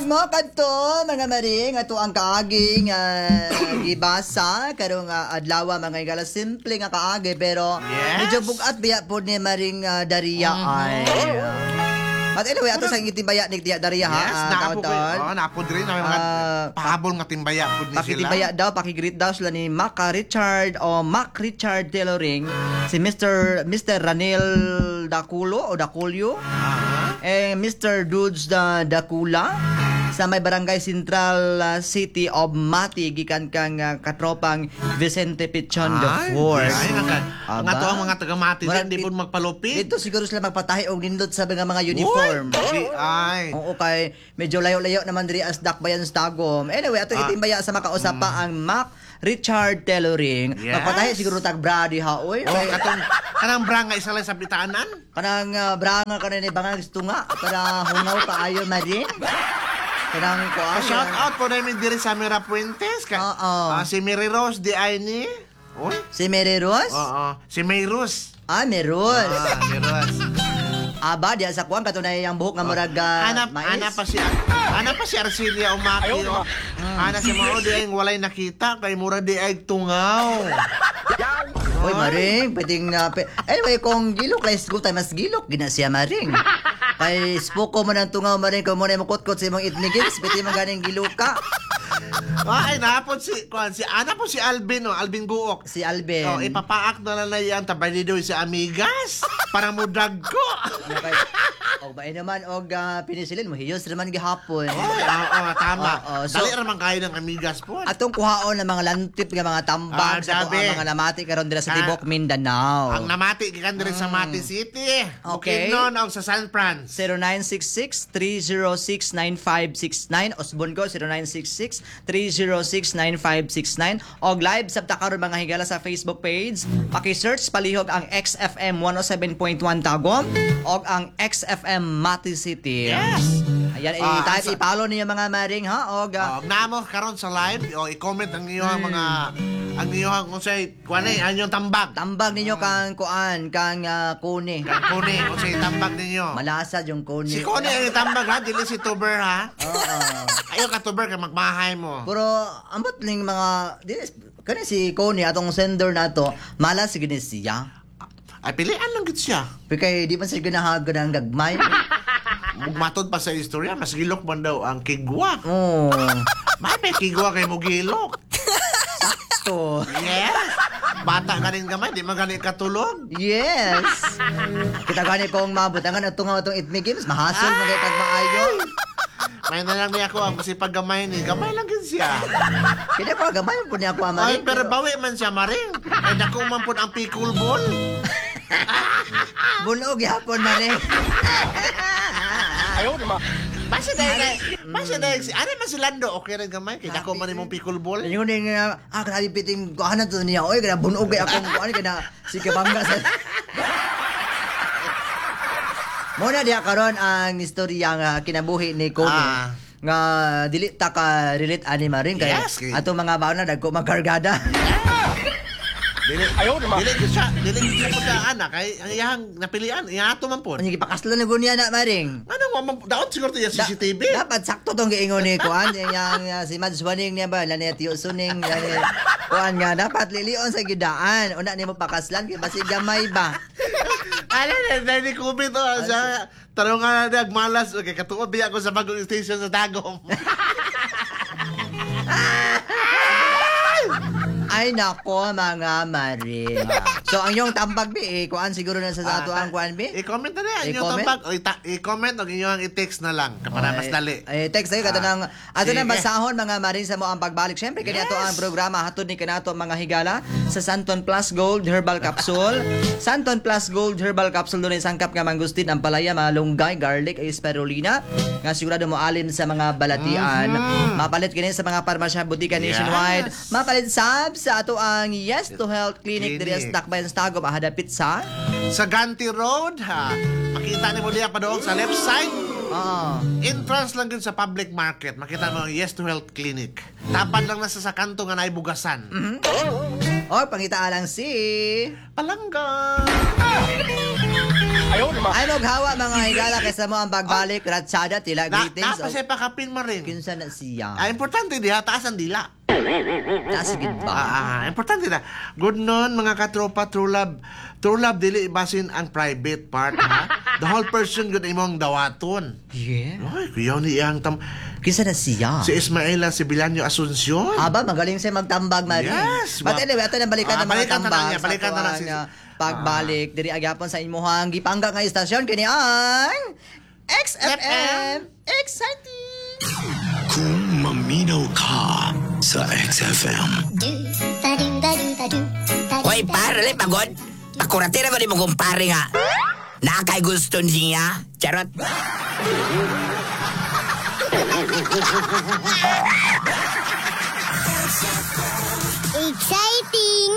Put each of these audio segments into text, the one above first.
mo kadto mga maring ato ang kaaging gibasa karong adlaw mga igala simple nga kaagi pero medyo bugat biya po ni maring Daria ay. But anyway, ato sa itimbaya ni Tia Daria ha. Yes, napo din na mga pahabol nga timbaya pud ni sila. Pakitimbaya daw, pakigreet daw sila ni Mac Richard Tailoring, si Mr. Ranil Daculo o Daculio. Mr. Dudes Dacula sa may Barangay Central City of Mati gikan kang katropang Vicente Pichon IV. Nga to ang mga taga Mati din pud magpalupit. Dito siguro sila magpatahi og nindot sa mga uniform. Oo kay medyo layo-layo naman diri as Dakbayan sa Tagum. Anyway, ato itimbaya sa makausap pa ang Mac Richard Tailoring. Magpatahi siguro tag brady ha oy. Kanang bra nga isa lang sa bitaanan. Kanang bra nga kanang bangag tunga para hungaw kaayo marin. Kanang ko shout out po namin diri sa Mira Puentes. Si Mary Rose di ay ni. Si Mary Rose? Si May Rose. Meron. Meron. Aba, diya sa kuwan katunay ang buhok nga murag mais. Ana pa si Arcelia Umaki. Ana si Mao di ay walay nakita kay murag di ay tungaw. Oy, maring, pwedeng anyway, kung gilok, let's go tayo mas gilok, gina siya maring. Kay spoko mo ng tungaw maring, kung muna mukot-kot sa imong itnigils, pwede mo ganing giluka. Ay, napon ana po si Alvin, Alvin Guok. Si Alvin. Ipapaak na lang na yan, tabay dito si Amigas. Para mo drag ko. Okay. O ba naman og pinisilin mo hiyos naman gihapon. Tama. So, dali raman kayo ng Amigas po. Atong kuhaon ng mga lantip nga mga tambag sa mga namati karon dira sa Tibok Mindanao. Ang namati gikan diri sa Mati City. Okay. Bukidnon og sa San Fran. 0966-306-9569 Osbon ko 0966-306-9569 og live sabta karon mga higala sa Facebook page. Paki-search palihog ang XFM 107.1 Tagum og ang XFM Mati City. Yes. Ayan, i-follow niyo mga maring ha og namo karon sa live o i-comment ang iyong mga ang iyong kung say kuanay anyong tambag. Tambag ninyo kang kuan kang Kone. Kang Kone o say tambag ninyo. Malasad yung Kone. Si Kone ang tambag ha, dili si Tuber ha. Ayo ka Tuber kay magmahay mo. Pero ambot ning mga kani si Kone atong sender nato, malas gid siya. Ay, pilian lang gid siya. Kay di man siya ganahagan ang gagmay. Matod pa sa istorya, mas gilok man daw ang kigwa. May kigwa kay mo gilok. Sakto. Yes. Bata ka rin gamay, di magani katulog. Yes. Kita gani kong mabutangan at tungaw itong itmigim, mahasol mo kayo maayo. May na lang niya ako ang masipag gamay ni. Gamay lang yun siya. Kaya ko gamay po niya ako Ay, amaring. pero bawi man siya maring. Ay, naku man po ang pickle ball. Bunog yapon maring. Ayaw naman. Basta dahil ano man si Lando, okay rin gamay. Kaya ako man mong pickle ball. Yung nga, grabe piting kuhanan to niya. Oy, kaya bunog ay akong kuhanan. Kaya si Kabangga sa... Muna diya karon ang istorya nga kinabuhi ni Kone. Nga dili ta ka relate ani maring kay ato mga baon na dagko magkargada. Dili siya po anak kay ang iyang napilian iya ato man po. Ani gipakaslan na gunya na maring. Ano mo daot siguro to CCTV. Dapat sakto tong giingon ni kuan yang si Mads Waning niya ba lani Tio Suning yani kuan nga dapat lilion sa gidaan una nimo pakaslan kay basi gamay ba. Na ni Kubit sa tarungan na malas. Okay, katuod biya ko sa bagong station sa Tagum. Ay nako mga maring. So ang yung tambag bi kuan siguro na sa ato ang kuan bi. I-comment na niya yung tambag o i-comment o inyong i-text na lang para mas dali. Text tayo kato nang ato nang basahon mga maring sa mo ang pagbalik. Syempre kani ato ang programa hatod ni kanato mga higala sa Santon Plus Gold Herbal Capsule. Santon Plus Gold Herbal Capsule dunay sangkap nga mangustin, ampalaya, malunggay, garlic, ay spirulina nga sigurado mo alin sa mga balatian. Mapalit kini sa mga parmasya butika nationwide. Mapalit sa ato ang Yes to Health Clinic diri sa Dakbayan sa Tagum hadapit sa Ganti Road ha. Makita ni mo diya pa doon sa left side. Entrance lang yun sa public market. Makita mo Yes to Health Clinic. Tapan lang nasa sa kanto nga naibugasan. O, pangitaan lang si Palangga. Ay maghawa mga higala kaysa mo ang pagbalik. Ratsada, tila, greetings. Tapos ay pakapin mo rin. Kinsa na siya. Importante diha, taas ang dila. Sige ba? Importante na. Good noon, mga katropa, true love. True love, dili ibasin ang private part, ha? The whole person good imong dawaton. Yeah. Ay, kuyaw ni iyang Kinsa na siya. si Ismaela Sibilanyo Asuncion. Aba, magaling siya magtambag, Marie. Yes, But anyway, ito na balikan ng mga balikan na tambag. lang niya, balikan na lang sa si- tuwa nga pagbalik. Diri agyapon sa imuhang gipangga nga istasyon. Kini ang XFM. Exciting! Kung maminaw ka sa XFM. Hoy, pare, pagod. Akuratira ko di mo kumpare nga. Nakakay gusto niya. Charot. Exciting!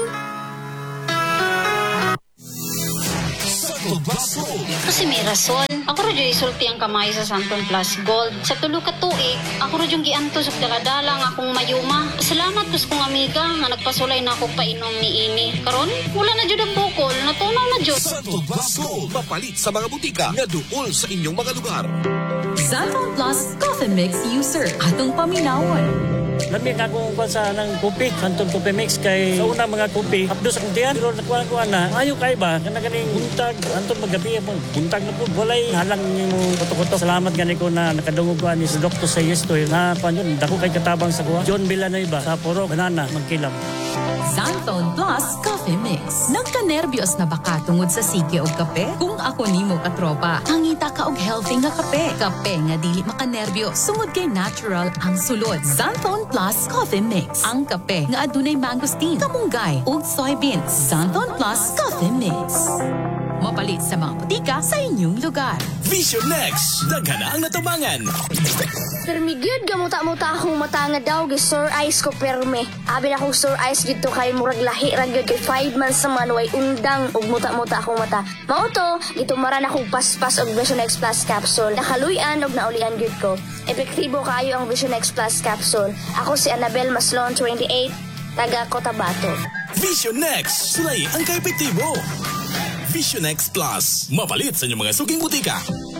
Kasi may rason. Ako rin yung isulti ang kamay sa Santon Plus Gold. Sa tulo ka tuig, ako rin yung giantos ug daladala nga akong mayuma. Salamat kus kong amiga nga nagpasulay na ako painom ni Ini. Karon, wala na jud ang bukol, natunaw na jud. Santon Plus Gold, mapalit sa mga butika nga duol sa inyong mga lugar. Santon Plus Coffee Mix User. Atong paminawon. Lamig akong sa ng kopi, Santon Coffee Mix kay sa una mga kopi, hapdos akong tiyan, pero nakuha na, ayaw kay ba, kanaganing buntag, Anton magabi mo, buntag na po, walay halang yung koto-koto. Salamat gani ko na nakadungog ko ni sa Dr. Sayestoy na panyon, dako kay katabang sa kuha. John Villanueva sa Puro, Banana, Magkilam. Santon Plus Coffee Mix. Nagka-nervyos na baka tungod sa sige o kape? Kung ako nimo katropa, hangita ka og healthy nga kape. Kape nga dili makanerbyo, sungod kay natural ang sulod. Santon Plus Coffee Mix. Ang kape nga adunay mangosteen, kamunggay ug soybeans. Santon Plus Coffee Mix. Mapalit sa mga butika sa inyong lugar. Vision Next, daghan na ang natabangan. Permigyod gamuta-muta akong mata nga daw gi Sir Ice ko perme. Abi na akong Sir Ice dito kay murag lahi ra gyud kay 5 months naman way undang ug muta-muta akong mata. Mao to, gitumaran akong paspas og Vision X Plus capsule. Nakaluyan og naulian gyud ko. Epektibo kaayo ang Vision X Plus capsule. Ako si Annabel Maslon 28, taga Cotabato. Vision Next, sulay ang kaepektibo. Vision X Plus, mapalit sa inyong mga suging butika.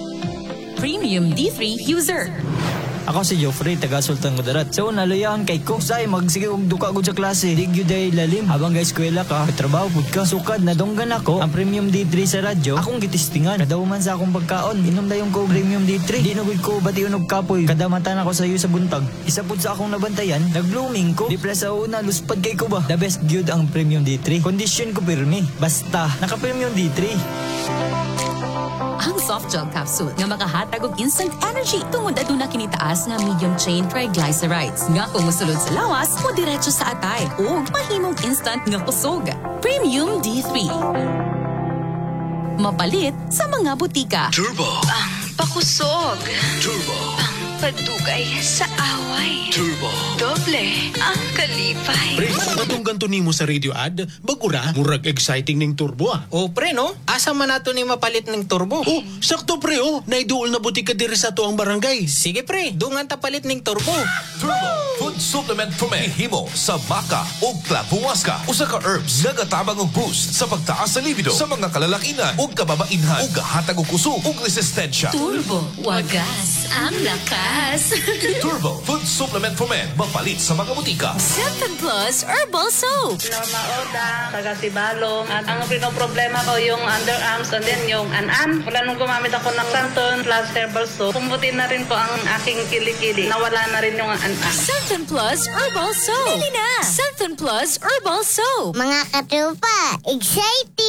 Premium D3 User. Ako si Joffrey, taga Sultan Kudarat. So, nalayaan kay ko. Say, magsige og duka ko sa klase. Di gyud ay lalim. Habang guys, eskwela ka, trabaho pud ka. Sukad, nadonggan ako. Ang Premium D3 sa radyo, akong gitistingan. Kadaw man sa akong pagkaon. Inom dayon ko Premium D3. Di nagud ko bation og kapoy. Kadamatan ako sa iyo sa buntag. Isa pud sa akong nabantayan, nag-blooming ko. Di pala sa una, luspad kay ko ba? The best gyud ang Premium D3. Kondisyon ko pirmi. Basta, naka-Premium D3. Ang soft gel capsule nga makahatag og instant energy tungod aduna kini taas nga medium chain triglycerides nga kung mosulod sa lawas mo diretso sa atay ug mahimong instant nga kusog. Premium D3. Mapalit sa mga butika. Turbo, Pakusog, Turbo, pagdugay sa away, Turbo. doble ang kalipay. Pre, katong ganto nimo sa radio ad, bagura, murag exciting ning turbo ah. O pre no, asa man nato ni mapalit ng turbo? Oh, sakto pre oh, naiduol na butika diri sa tuang barangay. Sige pre, dungan ta palit ng turbo. Turbo, food supplement for men. Himo sa baka o klabuwaska. Usa ka herbs nga gatabang og boost sa pagtaas sa libido sa mga kalalakinan o kababainhan o gahatag og kusog ug resistensya. Turbo, wagas ang lakas. Turbo, food supplement for men. Mapalit sa mga butika. Santon Plus Herbal Soap. Norma Oda, taga Tibalong. At ang pinoproblema ko yung underarms and then yung an-an. Wala nung gumamit ako ng Santon Plus Herbal Soap. Pumutin na rin po ang aking kilikili. Nawala na rin yung an-an. Santon Plus Herbal Soap. Bili na! Santon Plus Herbal Soap. Mga katropa, exciting!